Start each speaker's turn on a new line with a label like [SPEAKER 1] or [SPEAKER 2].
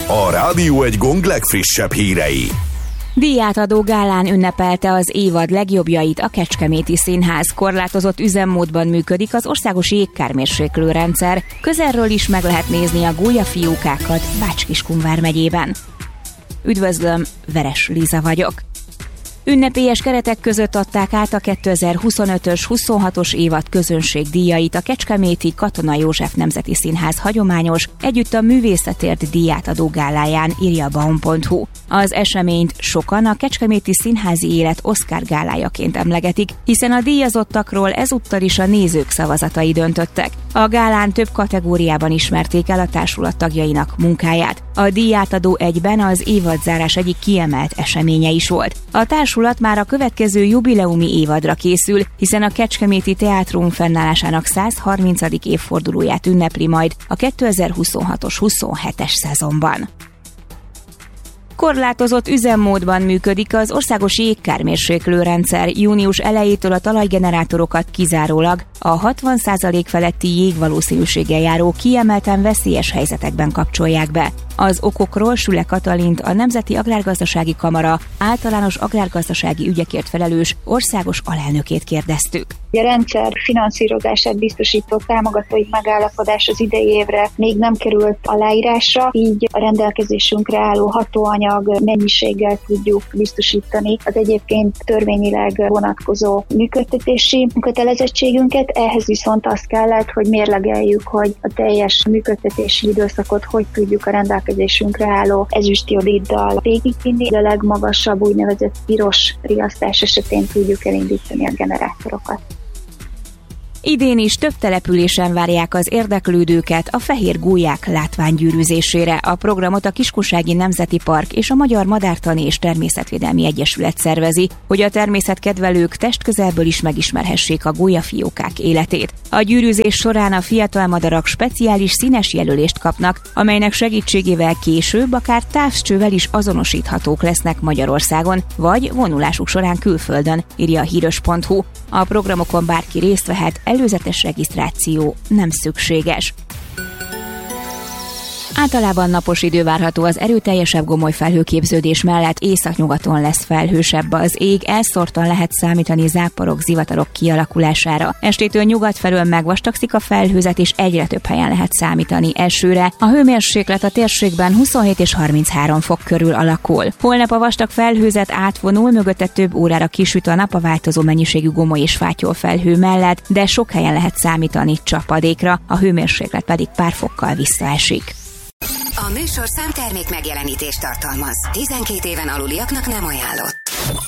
[SPEAKER 1] a Rádió Egy Gong legfrissebb hírei.
[SPEAKER 2] Díjátadó gálán ünnepelte az évad legjobbjait a Kecskeméti Színház. Korlátozott üzemmódban működik az országos jégkármérséklő rendszer. Közelről is meg lehet nézni a gólyafiókákat Bács-Kiskun vármegyében. Üdvözlöm, Veres Liza vagyok. Ünnepélyes keretek között adták át a 2025-ös 26-os évad közönségdíjait a Kecskeméti Katona József Nemzeti Színház hagyományos, együtt a művészetért díjátadó gáláján, írja a baum.hu. Az eseményt sokan a kecskeméti színházi élet Oscar gálájaként emlegetik, hiszen a díjazottakról ezúttal is a nézők szavazatai döntöttek. A gálán több kategóriában ismerték el a társulat tagjainak munkáját. A díjátadó egyben az évadzárás egyik kiemelt eseménye is volt. A társulat már a következő jubileumi évadra készül, hiszen a Kecskeméti Teátrum fennállásának 130. évfordulóját ünnepli majd a 2026-os 27-es szezonban. Korlátozott üzemmódban működik az országos jégkármérséklő rendszer. Június elejétől a talajgenerátorokat kizárólag a 60% feletti jégvalószínűséggel járó kiemelten veszélyes helyzetekben kapcsolják be. Az okokról Süle Katalint, a Nemzeti Agrárgazdasági Kamara általános agrárgazdasági ügyekért felelős országos alelnökét kérdeztük.
[SPEAKER 3] A rendszer finanszírozását biztosító támogatói megállapodás az idei évre még nem került aláírásra, így a rendelkezésünkre álló hatóanyag mennyiséggel tudjuk biztosítani az egyébként törvényileg vonatkozó működtetési kötelezettségünket. Ehhez viszont az kellett, hogy mérlegeljük, hogy a teljes működtetési időszakot hogy tudjuk a rendelkezésünkre álló ezüstjodiddal végigvinni. A legmagasabb úgynevezett piros riasztás esetén tudjuk elindítani a generátorokat.
[SPEAKER 2] Idén is több településen várják az érdeklődőket a fehér gólyák látványgyűrűzésére. A programot a Kiskunsági Nemzeti Park és a Magyar Madártani és Természetvédelmi Egyesület szervezi, hogy a természetkedvelők testközelből is megismerhessék a gólyafiókák életét. A gyűrűzés során a fiatal madarak speciális színes jelölést kapnak, amelynek segítségével később akár távcsővel is azonosíthatók lesznek Magyarországon, vagy vonulásuk során külföldön, írja a híros.hu. A programokon bárki részt vehet, előzetes regisztráció nem szükséges. Általában napos idő várható, az erőteljesebb gomoly felhőképződés mellett északnyugaton lesz felhősebb az ég, elszórtan lehet számítani záporok, zivatarok kialakulására. Estétől nyugat felől megvastagszik a felhőzet, és egyre több helyen lehet számítani esőre. A hőmérséklet a térségben 27 és 33 fok körül alakul. Holnap a vastag felhőzet átvonul, mögötte több órára kisüt a nap a változó mennyiségű gomoly és fátyol felhő mellett, de sok helyen lehet számítani csapadékra, a hőmérséklet pedig pár fokkal visszaesik.
[SPEAKER 4] A műsorszám termék megjelenítést tartalmaz. 12 éven aluliaknak nem ajánlott.